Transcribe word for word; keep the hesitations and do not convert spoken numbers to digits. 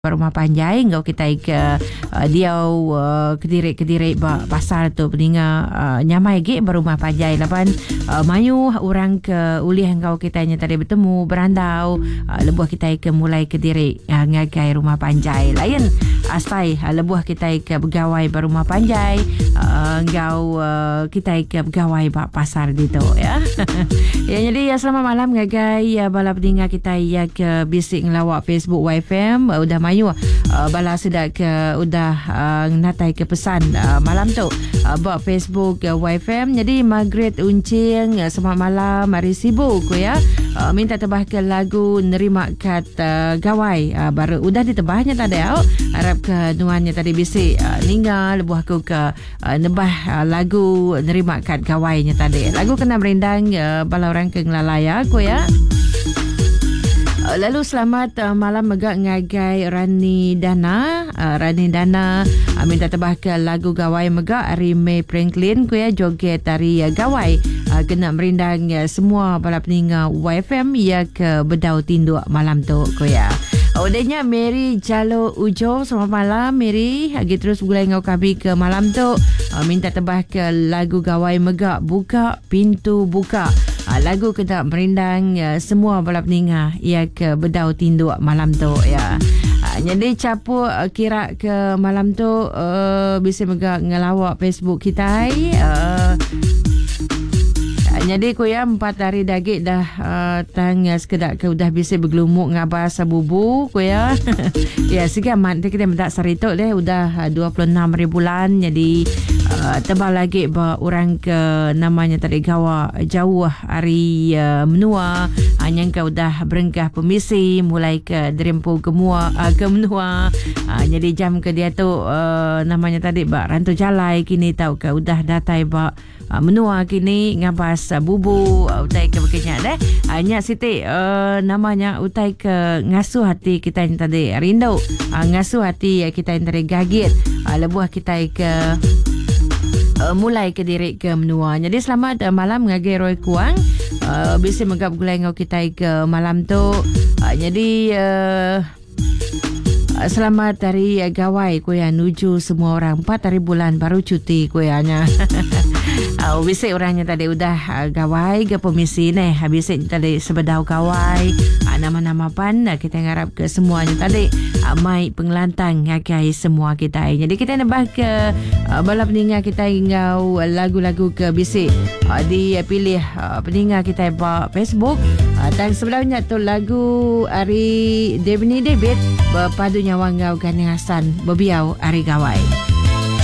Rumah Panjai ngau kita ke uh, diau uh, kedirik-kedirik ba pasar tu peninga uh, nyamai ge Rumah Panjai lapan uh, mayu orang ke ulih ngau kita nya tadi bertemu berandau uh, lebuh kita ke mulai kedirik uh, ngagai Rumah Panjai lain astai uh, lebuh kita ke pegawai Rumah Panjai uh, ngau uh, kita ke pegawai ba pasar gitu ya. Ya jadi ya, selamat malam ngagai uh, bala peninga kita ya ke bisik ngelawak Facebook Y F M uh, udah mayu uh, bala sedak ke udah uh, natai ke pesan uh, malam tu uh, buat Facebook uh, Y F M. Jadi Margaret Uncing uh, selamat malam, mari sibuk ya. Uh, minta tebah ke lagu nerima kat uh, gawai uh, baru udah ditebahnya tadi au harap ke nuannya tadi bisik uh, ninggal lebuh aku ke uh, nebah uh, lagu nerima kat gawainya tadi lagu kena merindang uh, bala orang ke ngelalaya aku ya. Lalu selamat uh, malam megak ngagai Rani Dana uh, Rani Dana uh, minta tebah ke lagu gawai megak Ari May Franklin ku ya joget dari uh, gawai uh, kena merindang uh, semua bala peninga Y F M ya ke bedau tinduk malam tu ku ya. Udahnya Mary Jalo Ujo, selamat malam Mary. Lagi terus gulai ngau kami ke malam tu uh, minta tebah ke lagu gawai megak buka pintu buka. Uh, lagu kena merindang uh, semua bala peninga ia ke bedau tinduk malam tu ya. Uh, jadi capu uh, kira ke malam tu uh, bisa megak ngelawak Facebook kita. Uh, Jadi ku ya empat hari dagik dah uh, tang sekedar ke udah bisa bergelumuk ngabar sabubu ku ya. Ya sikit mat kita minta saritok deh udah uh, dua puluh enam ribu bulan jadi uh, tebal lagi ba orang ke namanya tadi gawa jauh hari uh, menua hanya uh, ke udah berengkah pemisi mulai ke derempu gemua uh, ke menua uh, jadi jam ke dia tu uh, namanya tadi ba rantau jalai kini tahu ke udah datai ba Uh, menua kini ngabas uh, bubu uh, utai ke bekerja deh hanya uh, siti uh, namanya utai ke ngasuh hati kita yang tadi rindu uh, ngasuh hati uh, kita yang tadi gagit uh, lebuh kita ke uh, mulai ke diri ke menua. Jadi selamat uh, malam ngagai Roy Kuang uh, bisa menggap gulai ngau kita ke malam tu uh, jadi uh, selamat dari uh, gawai kuya nuju semua orang empat hari bulan baru cuti kuyanya. Uh, bisa orangnya tadi udah uh, gawai ke pemisi nih habis tadi sebedau gawai uh, nama-nama pan uh, kita ngarap ke semuanya tadi uh, mai pengelantang ngakai semua kita. Jadi kita nebah ke uh, bala peninga kita ngau uh, lagu-lagu ke bisik uh, dipilih uh, peninga kita ba Facebook uh, dan sebelumnya tu lagu Ari Devini David berpadu nyawa ngau Gani Hasan bebiau Ari Gawai.